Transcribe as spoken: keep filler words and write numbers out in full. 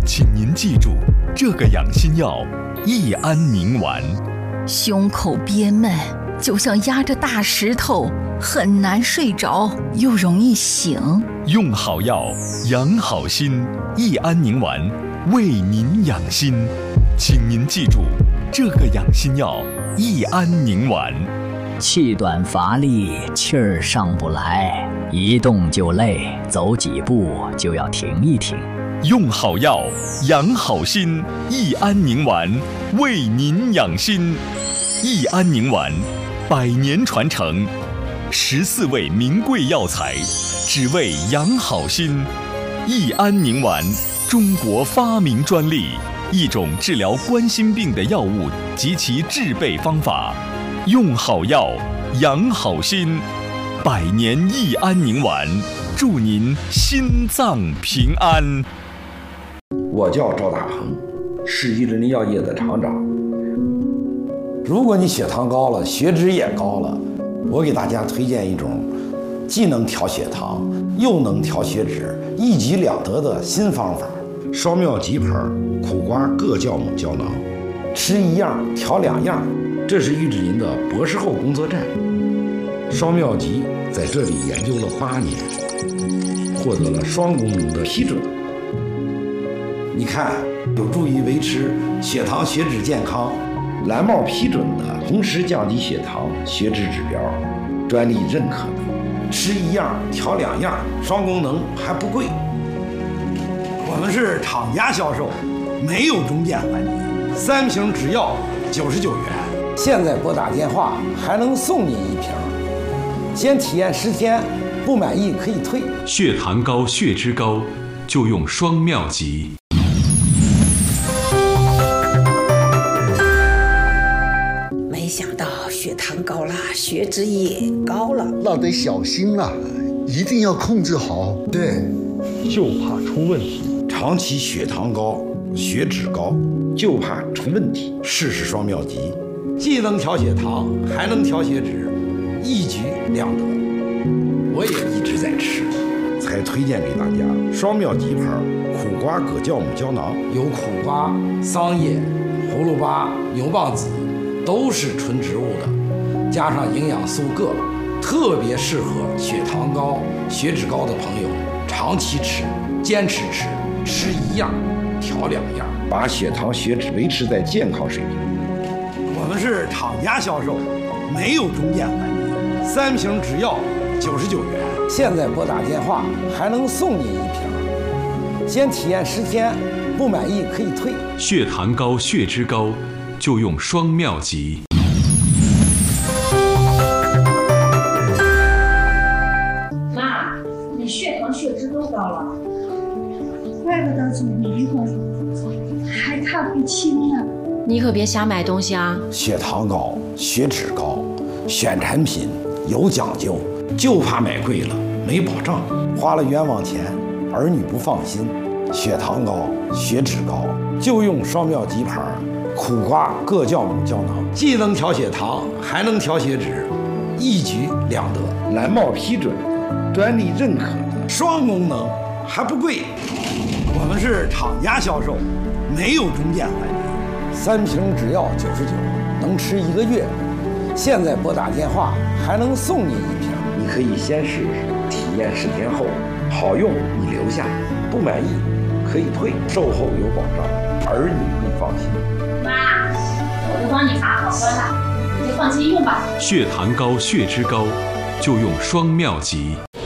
请您记住这个养心药益安宁丸。 胸口憋闷，就像压着大石头，很难睡着，又容易醒。 用好药，养好心，益安宁丸为您养心。请您记住这个养心药益安宁丸。 气短乏力，气儿上不来，一动就累，走几步就要停一停。 用好药，养好心，益安宁丸为您养心。益安宁丸，百年传承，十四味名贵药材，只为养好心。益安宁丸，中国发明专利，一种治疗冠心病的药物及其制备方法。用好药，养好心，百年益安宁丸，祝您心脏平安。 我叫赵大恒，是益智林药业的厂长。如果你血糖高了，血脂也高了，我给大家推荐一种既能调血糖又能调血脂，一举两得的新方法——双妙吉牌苦瓜各酵母胶囊。吃一样调两样，这是益智林的博士后工作站。双妙吉在这里研究了八年，获得了双功能的批准。你看，有助于维持血糖血脂健康，蓝帽批准的，同时降低血糖血脂指标，专利认可的。吃一样调两样，双功能还不贵。我们是厂家销售，没有中间环节，三瓶只要九十九元。现在拨打电话还能送您一瓶，先体验十天，不满意可以退。 血糖高、血脂高，就用双妙吉。 没想到血糖高了，血脂也高了， 那得小心了，一定要控制好。 对， 就怕出问题。 长期血糖高、血脂高，就怕出问题。试试双妙吉，既能调血糖，还能调血脂，一举两得。我也一直在吃，才推荐给大家双妙吉牌苦瓜葛酵母胶囊。有苦瓜、桑叶、葫芦巴、牛蒡子，都是纯植物的，加上营养素铬，特别适合血糖高、血脂高的朋友长期吃，坚持吃，吃一样调两样，把血糖血脂维持在健康水平。我们是厂家销售，没有中间环节，三瓶只要九十九元。现在拨打电话还能送您一瓶，先体验十天，不满意可以退。 血糖高、血脂高，就用双妙吉。 妈，你血糖血脂都高了， 怪不得总迷糊，还看不清呢。 你可别瞎买东西啊！ 血糖高、血脂高，选产品有讲究，就怕买贵了没保障，花了冤枉钱，儿女不放心。血糖高、血脂高，就用双妙吉牌苦瓜各酵母胶囊，既能调血糖，还能调血脂，一举两得。蓝帽批准，专利认可的，双功能还不贵。我们是厂家销售，没有中间环节。三瓶只要九十九，能吃一个月。现在拨打电话还能送您一瓶，你可以先试试，体验十天后好用你留下，不满意可以退，售后有保障，儿女更放心。 妈，我都帮你查好端了，你就放心用吧。 血糖高、血脂高，就用双妙吉。